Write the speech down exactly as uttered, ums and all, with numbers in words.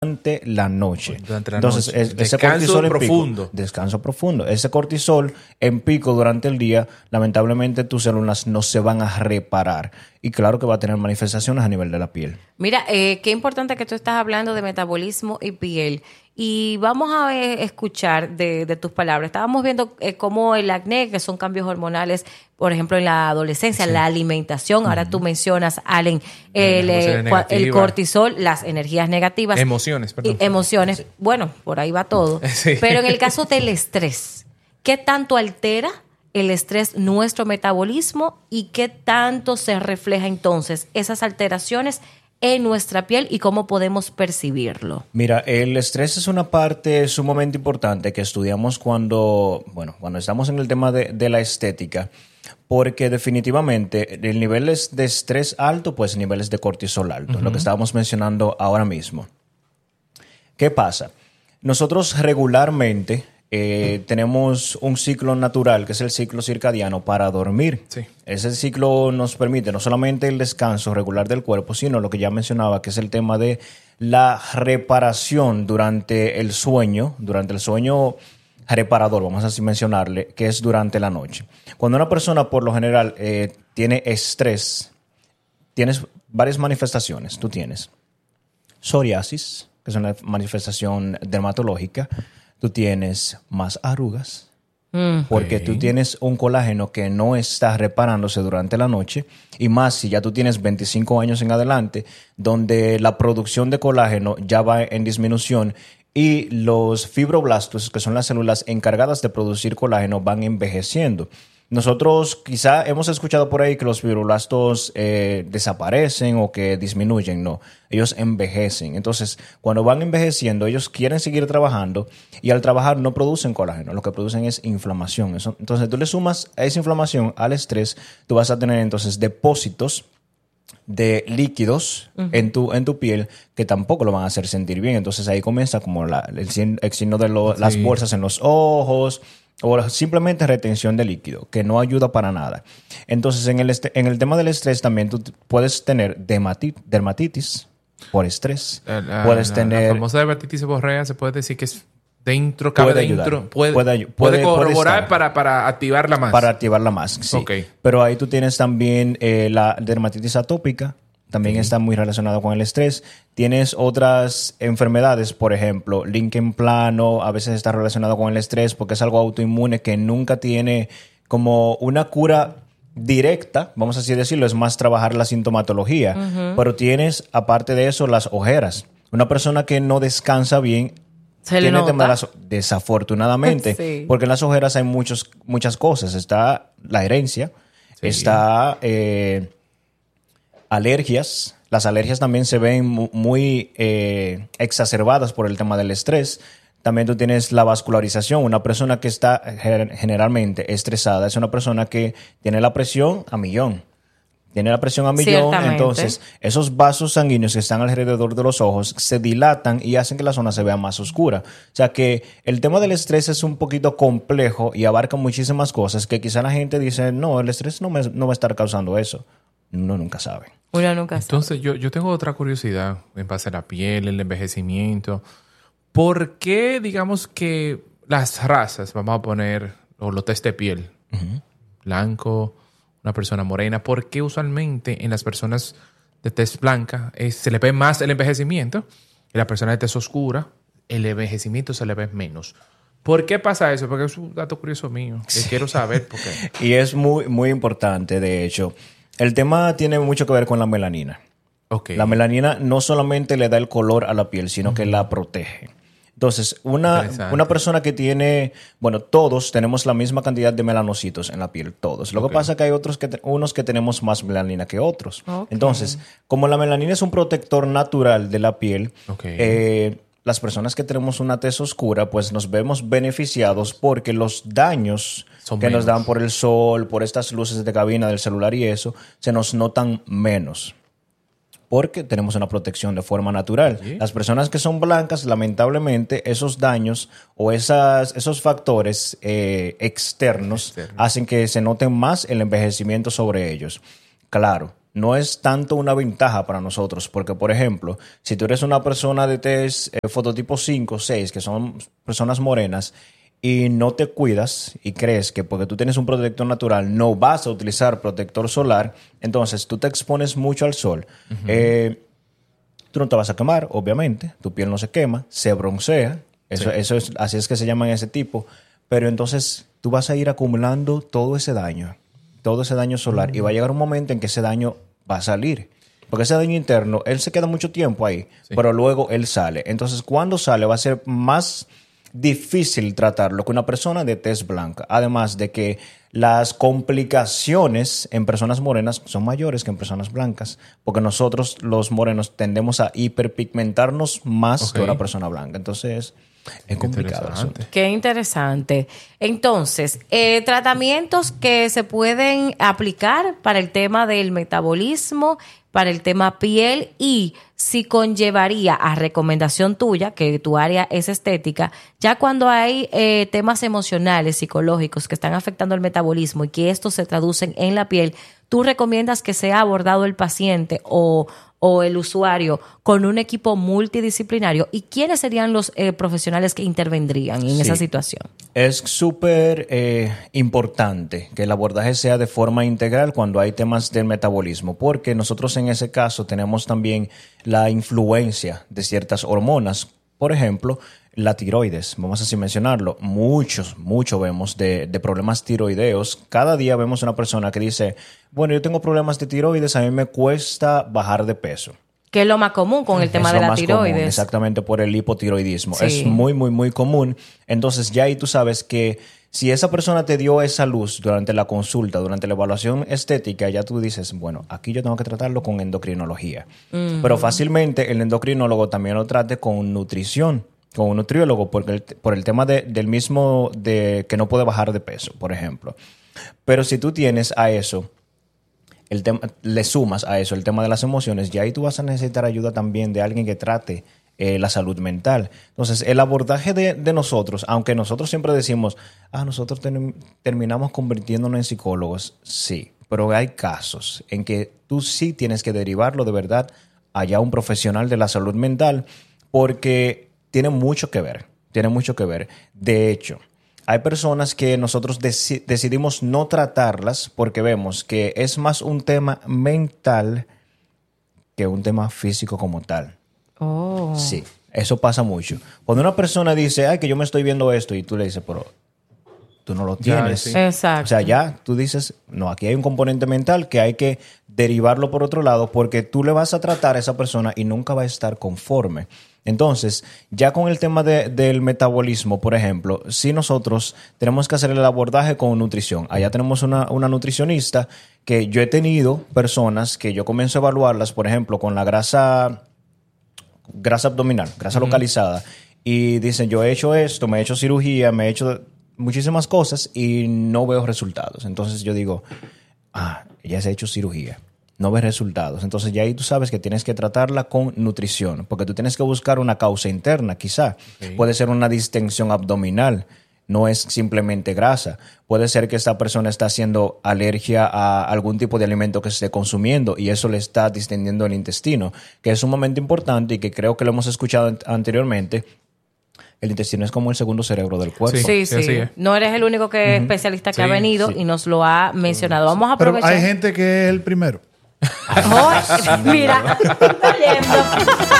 durante la noche. Durante la Entonces, noche. Es, ese Descanso cortisol en profundo. pico, descanso profundo. Ese cortisol en pico durante el día, lamentablemente tus células no se van a reparar. Y claro que va a tener manifestaciones a nivel de la piel. Mira, eh, qué importante que tú estás hablando de metabolismo y piel. Y vamos a eh, escuchar de, de tus palabras. Estábamos viendo eh, cómo el acné, que son cambios hormonales, por ejemplo, en la adolescencia, sí. La alimentación. Ahora uh-huh. tú mencionas, Allen, el, eh, el cortisol, las energías negativas. Emociones, perdón. Y emociones. Sí. Bueno, por ahí va todo. Sí. Pero en el caso del estrés, ¿qué tanto altera el estrés nuestro metabolismo y qué tanto se refleja entonces esas alteraciones en nuestra piel y cómo podemos percibirlo? Mira, el estrés es una parte sumamente importante que estudiamos cuando, bueno, cuando estamos en el tema de, de la estética, porque definitivamente el nivel de estrés alto, pues niveles de cortisol alto, uh-huh. lo que estábamos mencionando ahora mismo. ¿Qué pasa? Nosotros regularmente Eh, tenemos un ciclo natural, que es el ciclo circadiano, para dormir. Sí. Ese ciclo nos permite no solamente el descanso regular del cuerpo, sino lo que ya mencionaba, que es el tema de la reparación durante el sueño, durante el sueño reparador, vamos a así mencionarle, que es durante la noche. Cuando una persona, por lo general, eh, tiene estrés, tienes varias manifestaciones. Tú tienes psoriasis, que es una manifestación dermatológica. Tú tienes más arrugas mm. porque okay. tú tienes un colágeno que no está reparándose durante la noche, y más si ya tú tienes veinticinco años en adelante, donde la producción de colágeno ya va en disminución y los fibroblastos, que son las células encargadas de producir colágeno, van envejeciendo. Nosotros quizá hemos escuchado por ahí que los fibroblastos eh, desaparecen o que disminuyen. No, ellos envejecen. Entonces, cuando van envejeciendo, ellos quieren seguir trabajando y al trabajar no producen colágeno. Lo que producen es inflamación. Eso, entonces, tú le sumas a esa inflamación al estrés, tú vas a tener entonces depósitos de líquidos uh-huh. en tu en tu piel que tampoco lo van a hacer sentir bien. Entonces, ahí comienza como la, el, el signo de lo, sí. las bolsas en los ojos, o simplemente retención de líquido, que no ayuda para nada. Entonces, en el, est- en el tema del estrés también tú puedes tener dermati- dermatitis por estrés. La, la, puedes la, tener... La famosa dermatitis seborrea se puede decir que es dentro, cabe puede dentro. Ayudar. Puede, puede, puede, puede corroborar puede para, para activarla más. Para activarla más, sí. Okay. Pero ahí tú tienes también eh, la dermatitis atópica. También okay. está muy relacionado con el estrés. Tienes otras enfermedades, por ejemplo, Lincoln plano, a veces está relacionado con el estrés porque es algo autoinmune que nunca tiene como una cura directa, vamos a así decirlo, es más trabajar la sintomatología. Uh-huh. Pero tienes, aparte de eso, las ojeras. Una persona que no descansa bien Se tiene tema de las, desafortunadamente, sí. porque en las ojeras hay muchos, muchas cosas. Está la herencia, sí. está... Eh, alergias. Las alergias también se ven muy eh, exacerbadas por el tema del estrés. También tú tienes la vascularización. Una persona que está generalmente estresada es una persona que tiene la presión a millón. Tiene la presión a millón, entonces esos vasos sanguíneos que están alrededor de los ojos se dilatan y hacen que la zona se vea más oscura. O sea que el tema del estrés es un poquito complejo y abarca muchísimas cosas que quizá la gente dice, no, el estrés no me, no va a estar causando eso. Uno nunca sabe. Uno nunca sabe. Entonces, yo, yo tengo otra curiosidad en base a la piel, el envejecimiento. ¿Por qué, digamos que las razas, vamos a poner, o los test de piel, uh-huh. blanco, una persona morena, por qué usualmente en las personas de tez blanca eh, se le ve más el envejecimiento, en la persona de tez oscura, el envejecimiento se le ve menos? ¿Por qué pasa eso? Porque es un dato curioso mío que sí. quiero saber por qué. Y es muy, muy importante, de hecho. El tema tiene mucho que ver con la melanina. Okay. La melanina no solamente le da el color a la piel, sino uh-huh. que la protege. Entonces, una, una persona que tiene... Bueno, todos tenemos la misma cantidad de melanocitos en la piel, todos. Lo okay. que pasa es que hay otros que te, unos que tenemos más melanina que otros. Okay. Entonces, como la melanina es un protector natural de la piel... Okay. Eh, las personas que tenemos una tez oscura, pues nos vemos beneficiados porque los daños Son que menos. nos dan por el sol, por estas luces de cabina del celular y eso, se nos notan menos. Porque tenemos una protección de forma natural. ¿Sí? Las personas que son blancas, lamentablemente, esos daños o esas, esos factores eh, externos Externo. hacen que se noten más el envejecimiento sobre ellos. Claro, no es tanto una ventaja para nosotros, porque, por ejemplo, si tú eres una persona de test eh, fototipo cinco, seis, que son personas morenas, y no te cuidas y crees que porque tú tienes un protector natural no vas a utilizar protector solar, entonces tú te expones mucho al sol. Uh-huh. Eh, tú no te vas a quemar, obviamente, tu piel no se quema, se broncea, eso, sí. eso es, así es que se llaman ese tipo, pero entonces tú vas a ir acumulando todo ese daño, todo ese daño solar, uh-huh. y va a llegar un momento en que ese daño va a salir. Porque ese daño interno, él se queda mucho tiempo ahí, sí. pero luego él sale. Entonces, cuando sale va a ser más difícil tratarlo que una persona de tez blanca. Además de que las complicaciones en personas morenas son mayores que en personas blancas, porque nosotros los morenos tendemos a hiperpigmentarnos más okay. que una persona blanca. Entonces es complicado. Interesante. Qué interesante. Entonces, eh, tratamientos que se pueden aplicar para el tema del metabolismo, para el tema piel, y si conllevaría a recomendación tuya, que tu área es estética, ya cuando hay eh, temas emocionales, psicológicos que están afectando el metabolismo y que estos se traducen en la piel, ¿tú recomiendas que sea abordado el paciente o, o el usuario con un equipo multidisciplinario? ¿Y quiénes serían los eh, profesionales que intervendrían en sí. esa situación? Es súper eh, importante que el abordaje sea de forma integral cuando hay temas del metabolismo, porque nosotros en ese caso tenemos también la influencia de ciertas hormonas. Por ejemplo, la tiroides, vamos así mencionarlo. Muchos, mucho vemos de, de problemas tiroideos. Cada día vemos una persona que dice, bueno, yo tengo problemas de tiroides, a mí me cuesta bajar de peso. Que es lo más común con el tema es de la tiroides. Común, exactamente, por el hipotiroidismo. Sí. Es muy, muy, muy común. Entonces ya ahí tú sabes que si esa persona te dio esa luz durante la consulta, durante la evaluación estética, ya tú dices, bueno, aquí yo tengo que tratarlo con endocrinología. Uh-huh. Pero fácilmente el endocrinólogo también lo trate con nutrición, con un nutriólogo, porque el, por el tema de, del mismo de que no puede bajar de peso, por ejemplo. Pero si tú tienes a eso, el tema, le sumas a eso el tema de las emociones, ya ahí tú vas a necesitar ayuda también de alguien que trate eh, la salud mental. Entonces, el abordaje de, de nosotros, aunque nosotros siempre decimos, ah, nosotros ten, terminamos convirtiéndonos en psicólogos, sí, pero hay casos en que tú sí tienes que derivarlo de verdad allá a un profesional de la salud mental, porque tiene mucho que ver, tiene mucho que ver. De hecho, hay personas que nosotros deci- decidimos no tratarlas porque vemos que es más un tema mental que un tema físico como tal. Oh. Sí, eso pasa mucho. Cuando una persona dice, ay, que yo me estoy viendo esto, y tú le dices, pero tú no lo tienes. Ya, sí. Exacto. O sea, ya tú dices, no, aquí hay un componente mental que hay que derivarlo por otro lado, porque tú le vas a tratar a esa persona y nunca va a estar conforme. Entonces, ya con el tema de, del metabolismo, por ejemplo, si nosotros tenemos que hacer el abordaje con nutrición, allá tenemos una, una nutricionista que yo he tenido personas que yo comienzo a evaluarlas, por ejemplo, con la grasa, grasa abdominal, grasa uh-huh. localizada, y dicen, yo he hecho esto, me he hecho cirugía, me he hecho muchísimas cosas y no veo resultados. Entonces yo digo, ah, ella se ha hecho cirugía, no ve resultados. Entonces ya ahí tú sabes que tienes que tratarla con nutrición, porque tú tienes que buscar una causa interna, quizá. Sí. Puede ser una distensión abdominal, no es simplemente grasa. Puede ser que esta persona está haciendo alergia a algún tipo de alimento que se esté consumiendo y eso le está distendiendo el intestino, que es sumamente importante y que creo que lo hemos escuchado anteriormente. El intestino es como el segundo cerebro del cuerpo. Sí, sí. sí. sí. No eres el único que uh-huh. especialista que sí, ha venido sí. y nos lo ha mencionado. Vamos a aprovechar. Pero hay gente que es el primero. Oh, mira, está yendo.